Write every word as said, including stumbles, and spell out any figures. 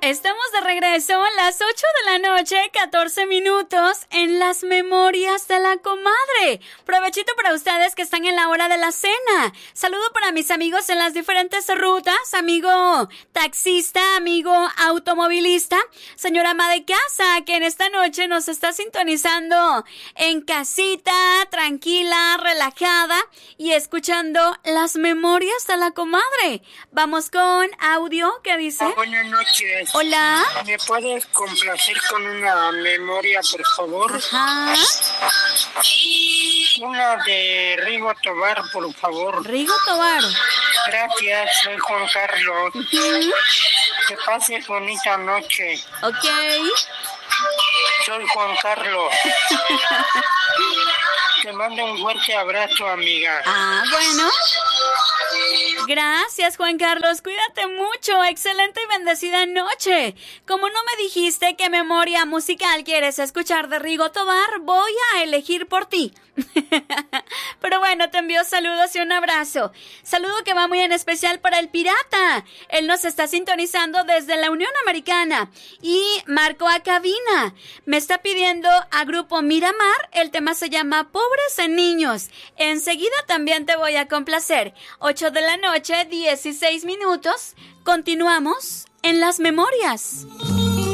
Estamos de regreso a las ocho de la noche, catorce minutos, en las memorias de la comadre. Provechito para ustedes que están en la hora de la cena. Saludo para mis amigos en las diferentes rutas, amigo taxista, amigo automovilista, señora ama de casa, que en esta noche nos está sintonizando en casita, tranquila, relajada y escuchando las memorias de la comadre. Vamos con audio que dice... Oh, buenas noches. Hola. ¿Me puedes complacer con una memoria, por favor? Ajá. Una de Rigo Tobar, por favor. Rigo Tobar. Gracias, soy Juan Carlos. Uh-huh. Que pases bonita noche. Ok. Soy Juan Carlos. Te mando un fuerte abrazo, amiga. Ah, bueno. Gracias, Juan Carlos. Cuídate mucho. Excelente y bendecida noche. Como no me dijiste qué memoria musical quieres escuchar de Rigo Tobar, voy a elegir por ti. Pero bueno, te envío saludos y un abrazo. Saludo que va muy en especial para el Pirata. Él nos está sintonizando desde la Unión Americana y marcó a cabina. Me está pidiendo a Grupo Miramar. El tema se llama Pobres en Niños. Enseguida también te voy a complacer. ocho de la noche, dieciséis minutos. Continuamos en las memorias.